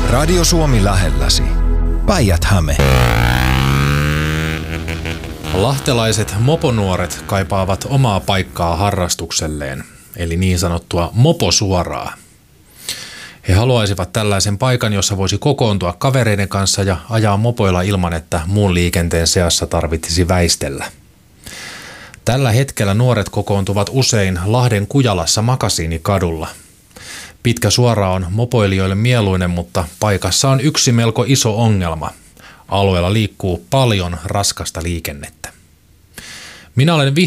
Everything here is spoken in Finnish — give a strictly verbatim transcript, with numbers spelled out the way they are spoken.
Radio Suomi lähelläsi. Päijät-Häme. Lahtelaiset moponuoret kaipaavat omaa paikkaa harrastukselleen, eli niin sanottua moposuoraa. He haluaisivat tällaisen paikan, jossa voisi kokoontua kavereiden kanssa ja ajaa mopoilla ilman, että muun liikenteen seassa tarvitsisi väistellä. Tällä hetkellä nuoret kokoontuvat usein Lahden Kujalassa Makasiinikadulla. Pitkä suora on mopoilijoille mieluinen, mutta paikassa on yksi melko iso ongelma. Alueella liikkuu paljon raskasta liikennettä. Minä olen